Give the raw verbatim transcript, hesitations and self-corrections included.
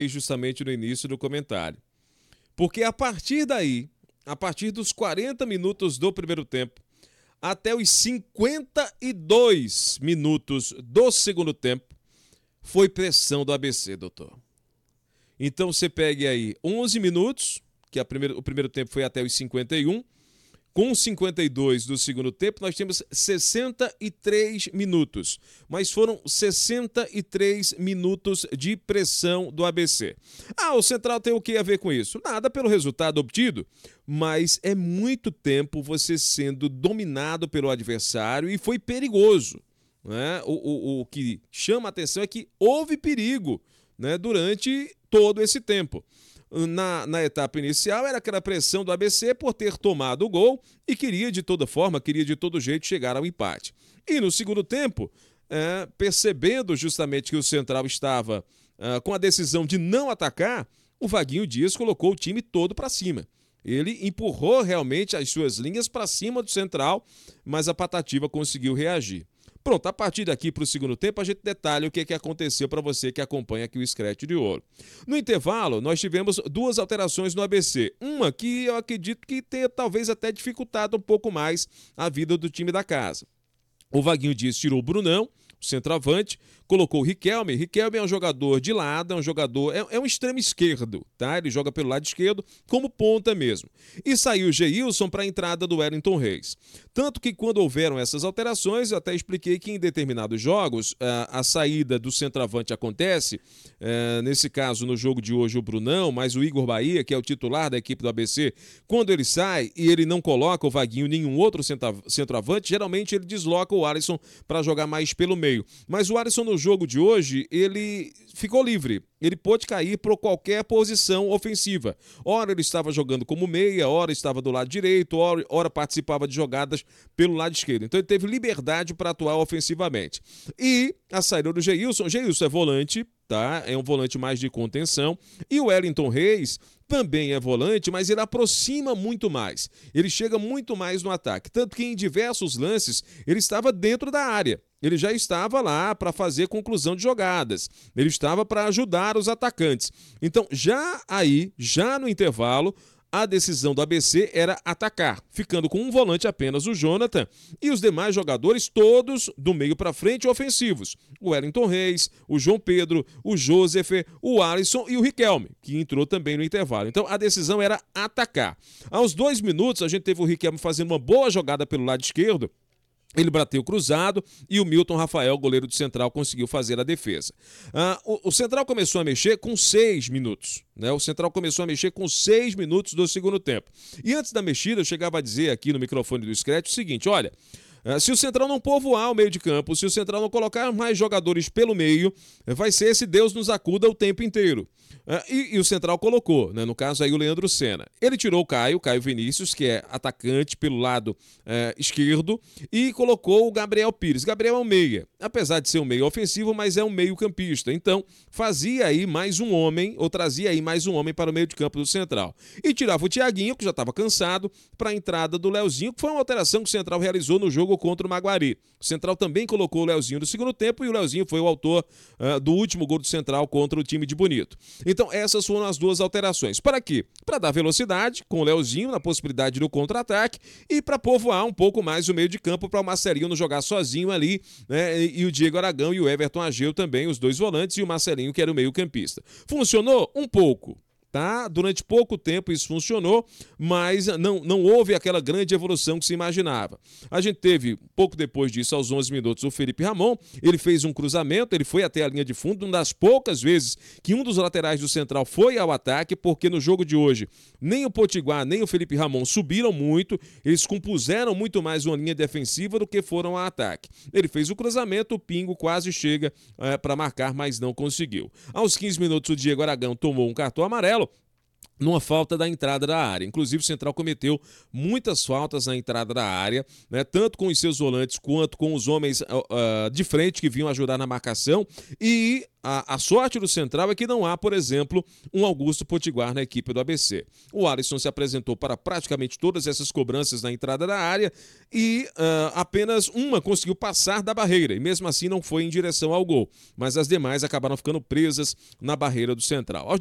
justamente no início do comentário. Porque a partir daí, a partir dos quarenta minutos do primeiro tempo, até os cinquenta e dois minutos do segundo tempo, foi pressão do A B C, doutor. Então você pegue aí onze minutos, que a primeira, o primeiro tempo foi até os cinquenta e um, com cinquenta e dois do segundo tempo, nós temos sessenta e três minutos. Mas foram sessenta e três minutos de pressão do A B C. Ah, o Central tem o que a ver com isso? Nada pelo resultado obtido, mas é muito tempo você sendo dominado pelo adversário e foi perigoso. Né? O, o, o que chama a atenção é que houve perigo, né, durante todo esse tempo. Na, na etapa inicial era aquela pressão do A B C por ter tomado o gol e queria de toda forma, queria de todo jeito chegar ao empate. E no segundo tempo, é, percebendo justamente que o Central estava é, com a decisão de não atacar, o Vaguinho Dias colocou o time todo para cima. Ele empurrou realmente as suas linhas para cima do Central, mas a Patativa conseguiu reagir. Pronto, a partir daqui para o segundo tempo a gente detalha o que, que aconteceu para você que acompanha aqui o Scratch de Ouro. No intervalo, nós tivemos duas alterações no A B C. Uma que eu acredito que tenha talvez até dificultado um pouco mais a vida do time da casa. O Vaguinho Dias tirou o Brunão, o centroavante, colocou o Riquelme. Riquelme é um jogador de lado, é um jogador, é, é um extremo esquerdo, tá? Ele joga pelo lado esquerdo como ponta mesmo. E saiu o Geilson para a entrada do Wellington Reis. Tanto que quando houveram essas alterações, eu até expliquei que em determinados jogos a, a saída do centroavante acontece, é, nesse caso no jogo de hoje o Brunão, mas o Igor Bahia, que é o titular da equipe do A B C, quando ele sai e ele não coloca o Vaguinho nenhum outro centroavante, geralmente ele desloca o Alisson para jogar mais pelo meio. Mas o Alisson no jogo de hoje, ele ficou livre. Ele pôde cair por qualquer posição ofensiva. Ora ele estava jogando como meia, ora estava do lado direito, ora, ora participava de jogadas pelo lado esquerdo. Então ele teve liberdade para atuar ofensivamente. E a saída do Geilson, Geilson é volante, tá? É um volante mais de contenção. E o Wellington Reis também é volante, mas ele aproxima muito mais. Ele chega muito mais no ataque. Tanto que em diversos lances ele estava dentro da área. Ele já estava lá para fazer conclusão de jogadas. Ele estava para ajudar os atacantes. Então, já aí, já no intervalo, a decisão do A B C era atacar, ficando com um volante apenas, o Jonathan, e os demais jogadores todos do meio para frente ofensivos. O Wellington Reis, o João Pedro, o Joseph, o Alisson e o Riquelme, que entrou também no intervalo. Então a decisão era atacar. Aos dois minutos a gente teve o Riquelme fazendo uma boa jogada pelo lado esquerdo. Ele bateu cruzado e o Milton Rafael, goleiro do Central, conseguiu fazer a defesa. Ah, o, o Central começou a mexer com seis minutos. Né? O Central começou a mexer com seis minutos do segundo tempo. E antes da mexida, eu chegava a dizer aqui no microfone do Scratch o seguinte, olha... Se o Central não povoar o meio de campo, se o Central não colocar mais jogadores pelo meio, vai ser esse Deus nos acuda o tempo inteiro. E, e o Central colocou, né? No caso aí o Leandro Senna. Ele tirou o Caio, Caio Vinícius, que é atacante pelo lado é, esquerdo, e colocou o Gabriel Pires. Gabriel é um meia, apesar de ser um meio ofensivo, mas é um meio campista. Então fazia aí mais um homem, ou trazia aí mais um homem para o meio de campo do Central. E tirava o Thiaguinho, que já estava cansado, para a entrada do Leozinho, que foi uma alteração que o Central realizou no jogo contra o Maguari. O Central também colocou o Leozinho no segundo tempo e o Leozinho foi o autor uh, do último gol do Central contra o time de Bonito. Então essas foram as duas alterações. Para quê? Para dar velocidade com o Leozinho na possibilidade do contra-ataque e para povoar um pouco mais o meio de campo para o Marcelinho não jogar sozinho ali, né? E, e o Diego Aragão e o Everton Ageu também, os dois volantes, e o Marcelinho que era o meio campista. Funcionou? Um pouco. Tá? Durante pouco tempo isso funcionou, mas não, não houve aquela grande evolução que se imaginava. A gente teve, pouco depois disso, aos onze minutos, o Felipe Ramon, ele fez um cruzamento, ele foi até a linha de fundo, uma das poucas vezes que um dos laterais do Central foi ao ataque, porque no jogo de hoje, nem o Potiguar, nem o Felipe Ramon subiram muito, eles compuseram muito mais uma linha defensiva do que foram ao ataque. Ele fez o cruzamento, o Pingo quase chega é, para marcar, mas não conseguiu. Aos quinze minutos, o Diego Aragão tomou um cartão amarelo, numa falta da entrada da área. Inclusive, o Central cometeu muitas faltas na entrada da área, né, tanto com os seus volantes quanto com os homens uh, uh, de frente que vinham ajudar na marcação. E a, a sorte do Central é que não há, por exemplo, um Augusto Potiguar na equipe do A B C. O Alisson se apresentou para praticamente todas essas cobranças na entrada da área e uh, apenas uma conseguiu passar da barreira, e mesmo assim não foi em direção ao gol. Mas as demais acabaram ficando presas na barreira do Central.